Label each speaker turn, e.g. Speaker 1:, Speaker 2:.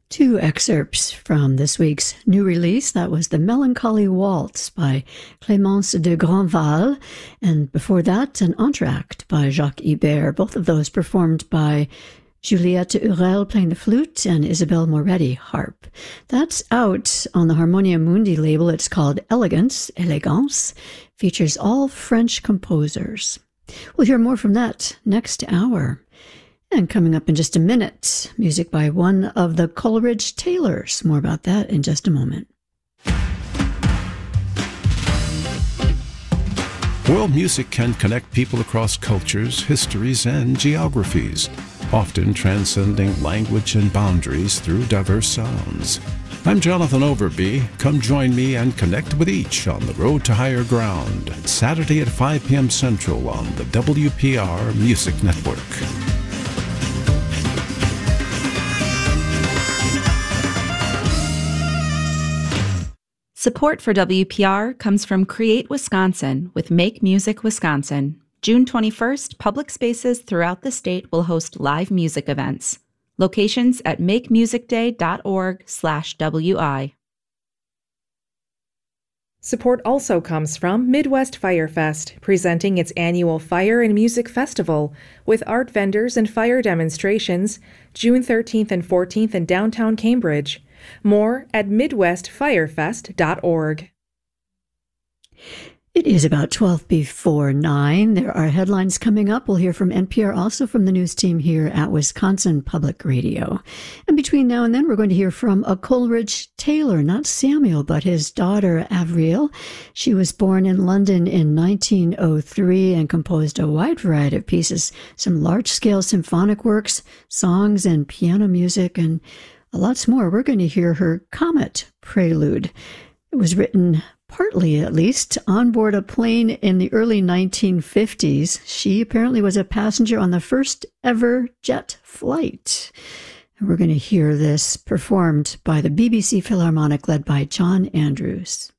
Speaker 1: Two excerpts from this week's new release. That was The Melancholy Waltz by Clémence de Grandval, and before that, an entr'acte by Jacques Ibert, both of those performed by Juliette Hurel playing the flute and Isabelle Moretti harp. That's out on the Harmonia Mundi label. It's called Elegance, features all French composers. We'll hear more from that next hour. And coming up in just a minute, music by one of the Coleridge Taylors. More about that in just a moment.
Speaker 2: World music can connect people across cultures, histories, and geographies, often transcending language and boundaries through diverse sounds. I'm Jonathan Overby. Come join me and connect with each on the Road to Higher Ground, Saturday at 5 p.m. Central on the WPR Music Network.
Speaker 3: Support for WPR comes from Create Wisconsin with Make Music Wisconsin. June 21st, public spaces throughout the state will host live music events. Locations at makemusicday.org/WI.
Speaker 4: Support also comes from Midwest Firefest, presenting its annual Fire and Music Festival with art vendors and fire demonstrations, June 13th and 14th in downtown Cambridge. More at midwestfirefest.org.
Speaker 1: It is about 12 before 9. There are headlines coming up. We'll hear from NPR, also from the news team here at Wisconsin Public Radio. And between now and then, we're going to hear from a Coleridge Taylor, not Samuel, but his daughter, Avril. She was born in London in 1903 and composed a wide variety of pieces, some large-scale symphonic works, songs, and piano music, and lots more. We're going to hear her Comet Prelude. It was written, partly at least, on board a plane in the early 1950s. She apparently was a passenger on the first ever jet flight. And we're going to hear this performed by the BBC Philharmonic, led by John Andrews.